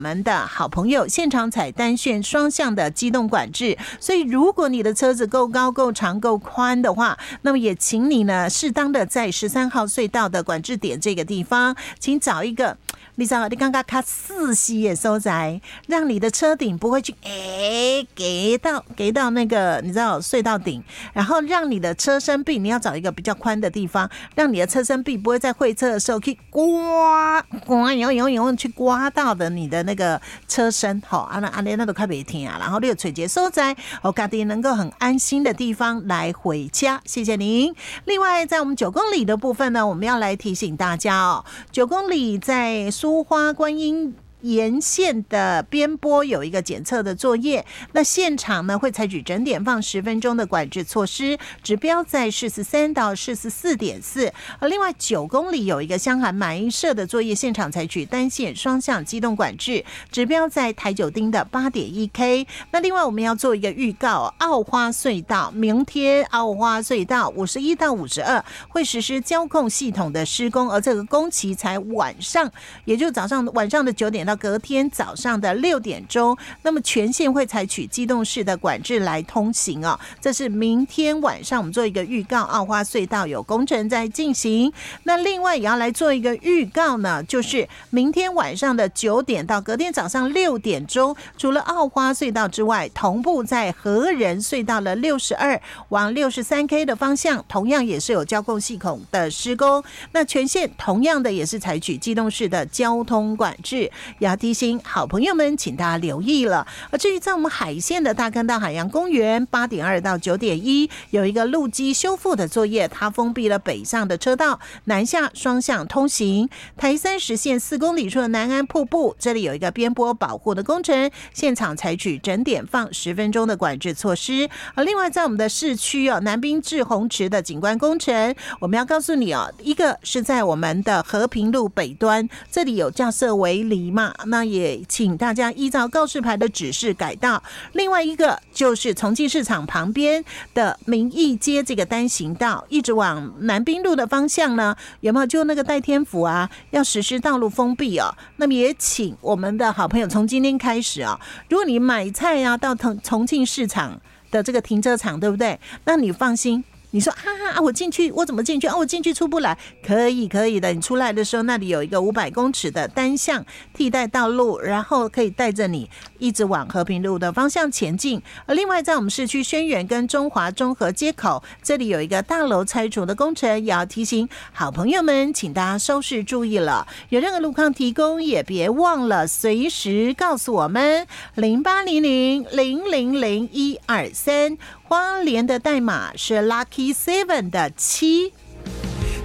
我们的好朋友现场采单线双向的机动管制，所以如果你的车子够高、够长、够宽的话，那么也请你呢适当的在13号隧道的管制点这个地方，请找一个你知道你刚刚卡4西的所在，让你的车顶不会去给到那个你知道隧道顶，然后让你的车身壁你要找一个比较宽的地方，让你的车身壁不会在会车的时候去去刮到的你的那个车身，好，那都快别听啊，然后你有垂直所在，家己能够很安心的地方来回家，谢谢您。另外，在我们9公里的部分呢，我们要来提醒大家哦，9公里在苏花观音沿线的边坡有一个检测的作业，那现场呢会采取整点放10分钟的管制措施，指标在43到44.4。另外9公里有一个香涵马英社的作业，现场采取单线双向机动管制，指标在台九丁的8.1K。那另外我们要做一个预告，澳花隧道明天澳花隧道51到52会实施交控系统的施工，而这个工期才晚上，也就是晚上的9点到隔天早上的6点钟，那么全线会采取机动式的管制来通行哦。这是明天晚上我们做一个预告，澳花隧道有工程在进行。那另外也要来做一个预告呢，就是明天晚上的9点到隔天早上6点钟，除了澳花隧道之外，同步在和仁隧道的62往63K 的方向，同样也是有交控系统的施工。那全线同样的也是采取机动式的交通管制。也要提醒好朋友们，请大家留意了。而至于在我们海线的大坑道海洋公园8.2到9.1有一个路基修复的作业，它封闭了北上的车道，南下双向通行。台30线4公里处的南安瀑布，这里有一个边坡保护的工程，现场采取整点放10分钟的管制措施。而另外在我们的市区南滨至红池的景观工程，我们要告诉你一个是在我们的和平路北端，这里有架设围篱嘛，那也请大家依照告示牌的指示改道。另外一个就是重庆市场旁边的民义街这个单行道，一直往南滨路的方向呢，有没有就那个代天府啊，要实施道路封闭哦。那么也请我们的好朋友从今天开始如果你买菜啊到重庆市场的这个停车场，对不对？那你放心。你说我进去，我怎么进去我进去出不来，可以的。你出来的时候，那里有一个500公尺的单向替代道路，然后可以带着你一直往和平路的方向前进。而另外，在我们市区轩辕跟中华中和街口，这里有一个大楼拆除的工程，也要提醒好朋友们，请大家收视注意了。有任何路况提供，也别忘了随时告诉我们0800000123。花莲的代码是 Lucky 7的7。